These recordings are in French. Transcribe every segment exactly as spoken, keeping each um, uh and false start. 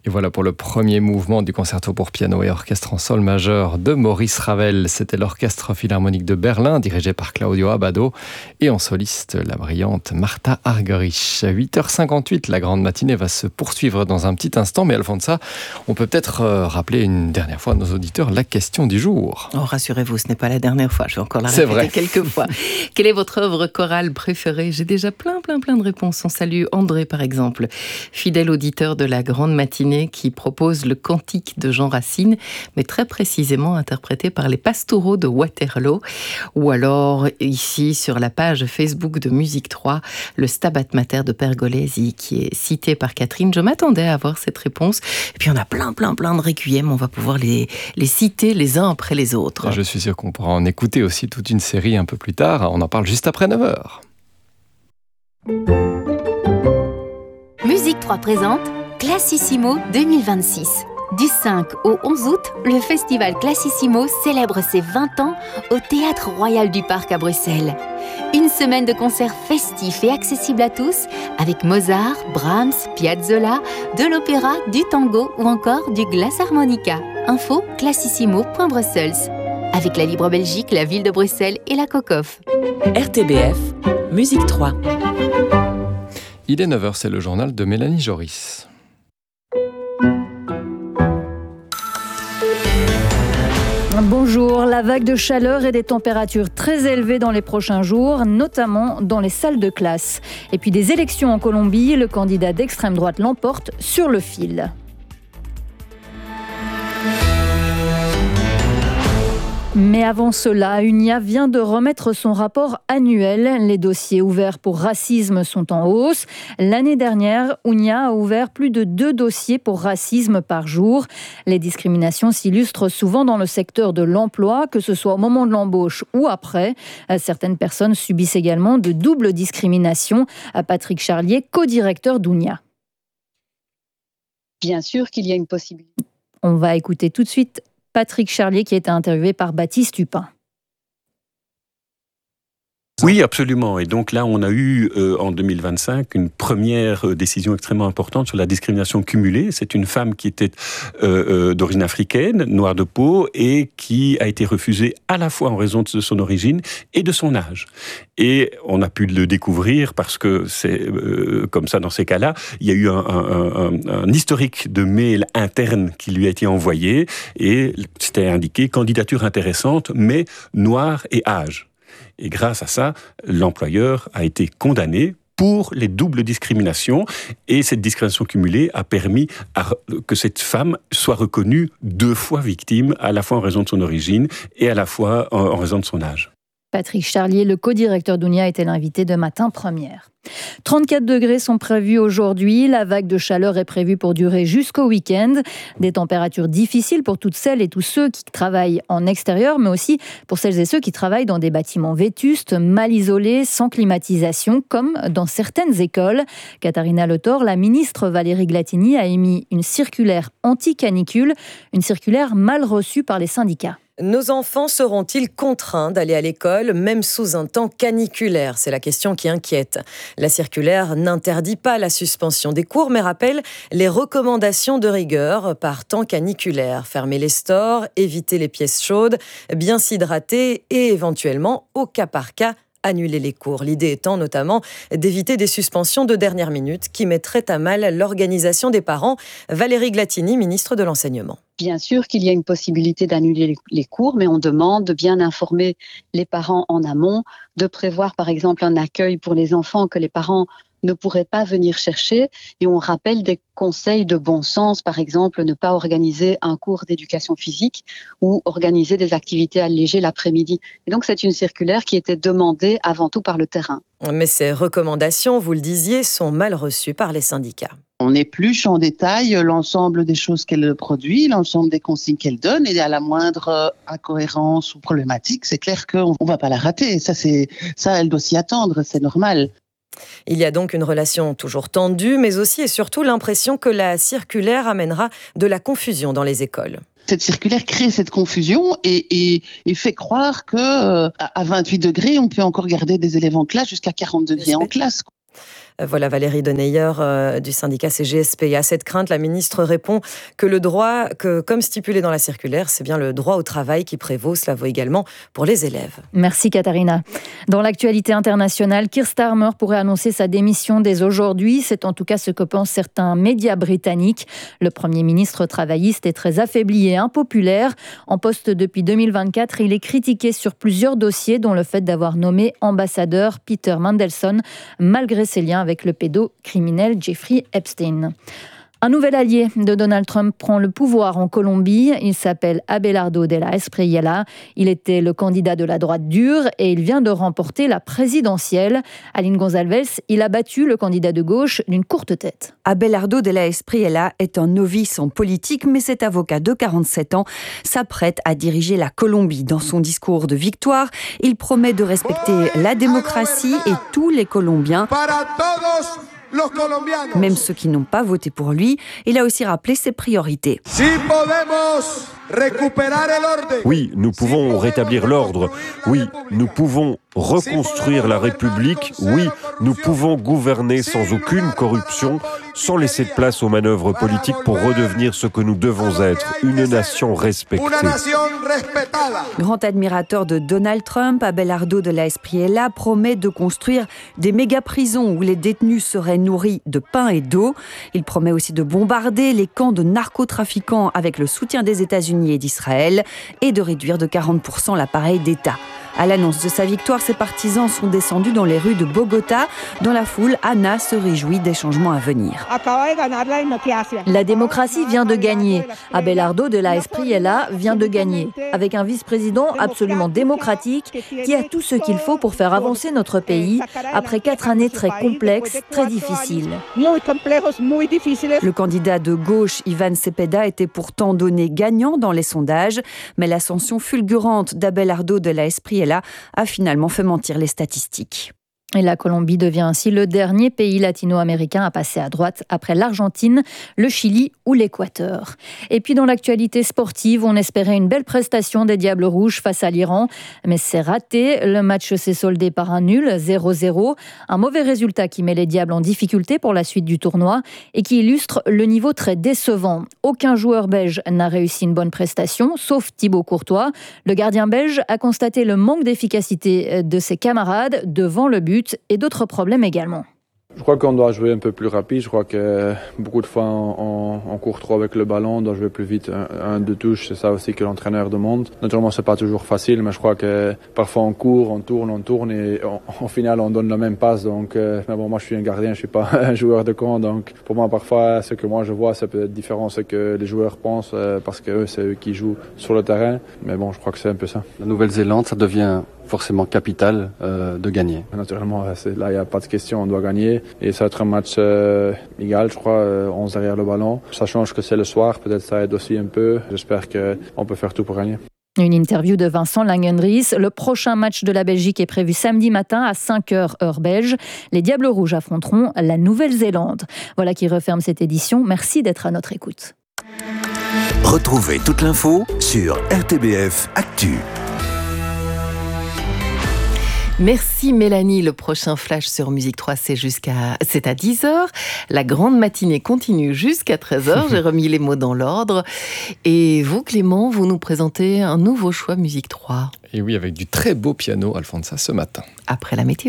Et voilà pour le premier mouvement du concerto pour piano et orchestre en sol majeur de Maurice Ravel. C'était l'Orchestre Philharmonique de Berlin, dirigé par Claudio Abbado, et en soliste, la brillante Martha Argerich. À huit heures cinquante-huit, la grande matinée va se poursuivre dans un petit instant, mais avant de ça, on peut peut-être rappeler une dernière fois à nos auditeurs la question du jour. Oh, rassurez-vous, ce n'est pas la dernière fois, je vais encore la C'est répéter vrai. quelques fois. Quelle est votre œuvre chorale préférée ? J'ai déjà plein, plein, plein de réponses. On salue André, par exemple, fidèle auditeur de la grande matinée, qui propose le cantique de Jean Racine, mais très précisément interprété par les pastoraux de Waterloo. Ou alors, ici, sur la page Facebook de Musique trois, le Stabat Mater de Pergolesi, qui est cité par Catherine. Je m'attendais à avoir cette réponse. Et puis, on a plein, plein, plein de requiem. On va pouvoir les, les citer les uns après les autres. Je suis sûr qu'on pourra en écouter aussi toute une série un peu plus tard. On en parle juste après neuf heures. Musique trois présente Classissimo deux mille vingt-six. Du cinq au onze août, le festival Classissimo célèbre ses vingt ans au Théâtre Royal du Parc à Bruxelles. Une semaine de concerts festifs et accessibles à tous, avec Mozart, Brahms, Piazzolla, de l'opéra, du tango ou encore du glass harmonica. Info classissimo point brussels. Avec la Libre Belgique, la ville de Bruxelles et la COCOF. R T B F, Musique trois. Il est neuf heures, c'est le journal de Mélanie Joris. Bonjour, la vague de chaleur et des températures très élevées dans les prochains jours, notamment dans les salles de classe. Et puis des élections en Colombie, le candidat d'extrême droite l'emporte sur le fil. Mais avant cela, UNIA vient de remettre son rapport annuel. Les dossiers ouverts pour racisme sont en hausse. L'année dernière, UNIA a ouvert plus de deux dossiers pour racisme par jour. Les discriminations s'illustrent souvent dans le secteur de l'emploi, que ce soit au moment de l'embauche ou après. Certaines personnes subissent également de doubles discriminations. Patrick Charlier, co-directeur d'UNIA. Bien sûr qu'il y a une possibilité. On va écouter tout de suite Patrick Charlier qui a été interviewé par Baptiste Hupin. Oui, absolument. Et donc là, on a eu euh, en deux mille vingt-cinq une première euh, décision extrêmement importante sur la discrimination cumulée. C'est une femme qui était euh, euh, d'origine africaine, noire de peau, et qui a été refusée à la fois en raison de son origine et de son âge. Et on a pu le découvrir parce que c'est euh, comme ça dans ces cas-là. Il y a eu un, un, un, un historique de mail interne qui lui a été envoyé et c'était indiqué candidature intéressante, mais noire et âge. Et grâce à ça, l'employeur a été condamné pour les doubles discriminations. Et cette discrimination cumulée a permis à, que cette femme soit reconnue deux fois victime, à la fois en raison de son origine et à la fois en, en raison de son âge. Patrick Charlier, le co-directeur d'UNIA, était l'invité de Matin Première. trente-quatre degrés sont prévus aujourd'hui. La vague de chaleur est prévue pour durer jusqu'au week-end. Des températures difficiles pour toutes celles et tous ceux qui travaillent en extérieur, mais aussi pour celles et ceux qui travaillent dans des bâtiments vétustes, mal isolés, sans climatisation, comme dans certaines écoles. Katharina Le Thor, la ministre Valérie Glatini, a émis une circulaire anti-canicule, une circulaire mal reçue par les syndicats. Nos enfants seront-ils contraints d'aller à l'école, même sous un temps caniculaire ? C'est la question qui inquiète. La circulaire n'interdit pas la suspension des cours, mais rappelle les recommandations de rigueur par temps caniculaire. Fermer les stores, éviter les pièces chaudes, bien s'hydrater et éventuellement, au cas par cas, annuler les cours. L'idée étant notamment d'éviter des suspensions de dernière minute qui mettraient à mal l'organisation des parents. Valérie Glatini, ministre de l'Enseignement. Bien sûr qu'il y a une possibilité d'annuler les cours, mais on demande de bien informer les parents en amont, de prévoir par exemple un accueil pour les enfants que les parents ne pourraient pas venir chercher. Et on rappelle des conseils de bon sens, par exemple ne pas organiser un cours d'éducation physique ou organiser des activités allégées l'après-midi. Et donc c'est une circulaire qui était demandée avant tout par le terrain. Mais ces recommandations, vous le disiez, sont mal reçues par les syndicats. On épluche en détail l'ensemble des choses qu'elle produit, l'ensemble des consignes qu'elle donne, et à la moindre incohérence ou problématique, c'est clair qu'on ne va pas la rater. Ça, c'est, ça, elle doit s'y attendre, c'est normal. Il y a donc une relation toujours tendue, mais aussi et surtout l'impression que la circulaire amènera de la confusion dans les écoles. Cette circulaire crée cette confusion et, et, et fait croire qu'à vingt-huit degrés, on peut encore garder des élèves en classe jusqu'à quarante degrés en classe. Voilà Valérie Deneyer euh, du syndicat C G S P. Et à cette crainte, la ministre répond que le droit, que comme stipulé dans la circulaire, c'est bien le droit au travail qui prévaut. Cela vaut également pour les élèves. Merci Katharina. Dans l'actualité internationale, Keir Starmer pourrait annoncer sa démission dès aujourd'hui. C'est en tout cas ce que pensent certains médias britanniques. Le Premier ministre travailliste est très affaibli et impopulaire. En poste depuis deux mille vingt-quatre, il est critiqué sur plusieurs dossiers, dont le fait d'avoir nommé ambassadeur Peter Mandelson, malgré ses liens avec le pédocriminel Jeffrey Epstein. Un nouvel allié de Donald Trump prend le pouvoir en Colombie. Il s'appelle Abelardo de la Espriella. Il était le candidat de la droite dure et il vient de remporter la présidentielle. Aline Gonzalez, il a battu le candidat de gauche d'une courte tête. Abelardo de la Espriella est un novice en politique, mais cet avocat de quarante-sept ans s'apprête à diriger la Colombie. Dans son discours de victoire, il promet de respecter la démocratie et tous les Colombiens, même ceux qui n'ont pas voté pour lui. Il a aussi rappelé ses priorités. Oui, nous pouvons rétablir l'ordre. Oui, nous pouvons reconstruire la République. Oui, nous pouvons gouverner sans aucune corruption, sans laisser de place aux manœuvres politiques pour redevenir ce que nous devons être, une nation respectée. Grand admirateur de Donald Trump, Abelardo de la Espriella promet de construire des méga-prisons où les détenus seraient nourris de pain et d'eau. Il promet aussi de bombarder les camps de narcotrafiquants avec le soutien des États-Unis et d'Israël et de réduire de quarante pour cent l'appareil d'État. À l'annonce de sa victoire, ses partisans sont descendus dans les rues de Bogota. Dans la foule, Anna se réjouit des changements à venir. La démocratie vient de gagner. Abelardo de la Espriella vient de gagner. Avec un vice-président absolument démocratique qui a tout ce qu'il faut pour faire avancer notre pays après quatre années très complexes, très difficiles. Le candidat de gauche, Ivan Cepeda, était pourtant donné gagnant dans les sondages, mais l'ascension fulgurante d'Abelardo de la Espriella a finalement fait mentir les statistiques. Et la Colombie devient ainsi le dernier pays latino-américain à passer à droite après l'Argentine, le Chili ou l'Équateur. Et puis dans l'actualité sportive, on espérait une belle prestation des Diables Rouges face à l'Iran, mais c'est raté. Le match s'est soldé par un nul, zéro zéro. Un mauvais résultat qui met les Diables en difficulté pour la suite du tournoi et qui illustre le niveau très décevant. Aucun joueur belge n'a réussi une bonne prestation, sauf Thibaut Courtois. Le gardien belge a constaté le manque d'efficacité de ses camarades devant le but et d'autres problèmes également. Je crois qu'on doit jouer un peu plus rapide. Je crois que beaucoup de fois on, on, on court trop avec le ballon, on doit jouer plus vite. Un, un deux touches, c'est ça aussi que l'entraîneur demande. Naturellement, c'est pas toujours facile, mais je crois que parfois on court, on tourne, on tourne et on, au final on donne la même passe. Donc, euh, mais bon, moi je suis un gardien, je suis pas un joueur de camp. Donc, pour moi, parfois, ce que moi je vois, c'est peut-être différent de ce que les joueurs pensent, euh, parce que eux, c'est eux qui jouent sur le terrain. Mais bon, je crois que c'est un peu ça. La Nouvelle-Zélande, ça devient forcément capital euh, de gagner. Naturellement, c'est, là, il n'y a pas de question, on doit gagner. Et ça va être un match euh, égal, je crois, euh, onze derrière le ballon. Ça change que c'est le soir, peut-être ça aide aussi un peu. J'espère qu'on peut faire tout pour gagner. Une interview de Vincent Langenries. Le prochain match de la Belgique est prévu samedi matin à cinq heures heure belge. Les Diables Rouges affronteront la Nouvelle-Zélande. Voilà qui referme cette édition. Merci d'être à notre écoute. Retrouvez toute l'info sur R T B F Actu. Merci Mélanie. Le prochain flash sur Musique trois, c'est, jusqu'à... c'est à dix heures. La grande matinée continue jusqu'à treize heures. J'ai remis les mots dans l'ordre. Et vous, Clément, vous nous présentez un nouveau choix Musique trois. Et oui, avec du très beau piano, Alfonsa, ce matin. Après la météo.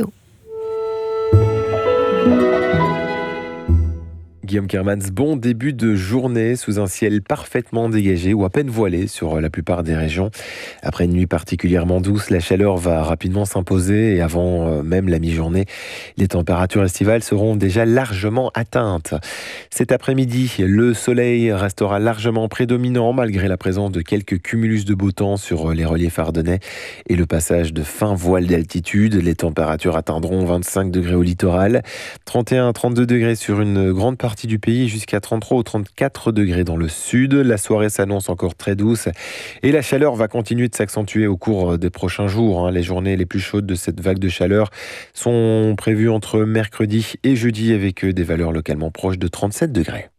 Guillaume Kermans, bon début de journée sous un ciel parfaitement dégagé ou à peine voilé sur la plupart des régions. Après une nuit particulièrement douce, la chaleur va rapidement s'imposer et avant même la mi-journée, les températures estivales seront déjà largement atteintes. Cet après-midi, le soleil restera largement prédominant malgré la présence de quelques cumulus de beau temps sur les reliefs ardennais et le passage de fins voiles d'altitude. Les températures atteindront vingt-cinq degrés au littoral, trente et un à trente-deux degrés sur une grande partie du pays, jusqu'à trente-trois ou trente-quatre degrés dans le sud. La soirée s'annonce encore très douce et la chaleur va continuer de s'accentuer au cours des prochains jours. Les journées les plus chaudes de cette vague de chaleur sont prévues entre mercredi et jeudi avec des valeurs localement proches de trente-sept degrés.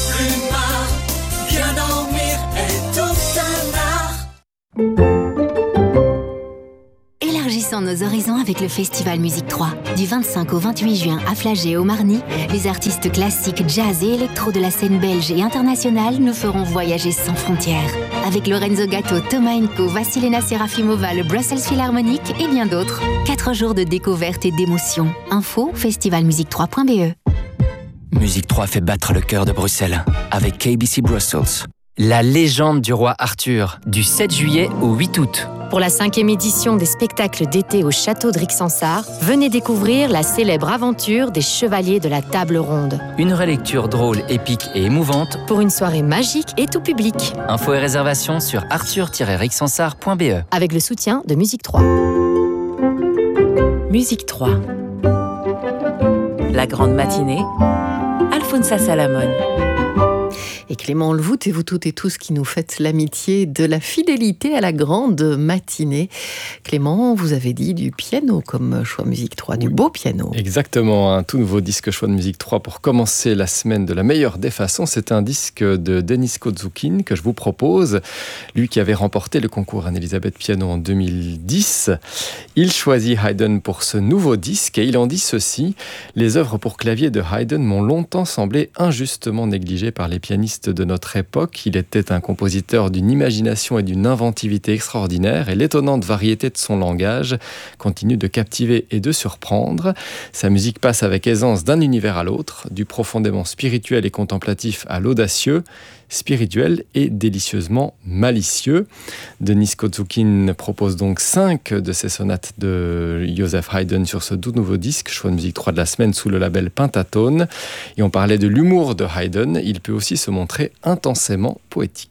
Bien dormir est tout un art. Élargissant Élargissons nos horizons avec le Festival Musique trois. Du vingt-cinq au vingt-huit juin à Flagey au Marny, les artistes classiques, jazz et électro de la scène belge et internationale nous feront voyager sans frontières. Avec Lorenzo Gatto, Thomas Enko, Vassilena Serafimova, le Brussels Philharmonic et bien d'autres. Quatre jours de découverte et d'émotion. Info festival musique trois point b e. Musique trois fait battre le cœur de Bruxelles avec K B C Brussels. La légende du roi Arthur, du sept juillet au huit août. Pour la cinquième édition des spectacles d'été au château de Rixensart, venez découvrir la célèbre aventure des chevaliers de la table ronde. Une relecture drôle, épique et émouvante pour une soirée magique et tout public. Infos et réservations sur arthur tiret rixensart point b e. Avec le soutien de Musique trois. Musique trois. La grande matinée. Alfonsa Salamone. Et Clément Levout et vous toutes et tous qui nous faites l'amitié de la fidélité à la grande matinée. Clément, vous avez dit du piano comme choix Musique trois, du beau piano. Exactement, un tout nouveau disque choix de Musique trois pour commencer la semaine de la meilleure des façons. C'est un disque de Denis Kozoukine que je vous propose. Lui qui avait remporté le concours Anne-Elisabeth Piano en deux mille dix. Il choisit Haydn pour ce nouveau disque et il en dit ceci. Les œuvres pour clavier de Haydn m'ont longtemps semblé injustement négligées par les pianistes de notre époque. Il était un compositeur d'une imagination et d'une inventivité extraordinaire et l'étonnante variété de son langage continue de captiver et de surprendre. Sa musique passe avec aisance d'un univers à l'autre, du profondément spirituel et contemplatif à l'audacieux, spirituel et délicieusement malicieux. Denis Kozoukine propose donc cinq de ses sonates de Joseph Haydn sur ce tout nouveau disque, choix de Musique trois de la semaine sous le label Pentatone. Et on parlait de l'humour de Haydn, il peut aussi se montrer intensément poétique.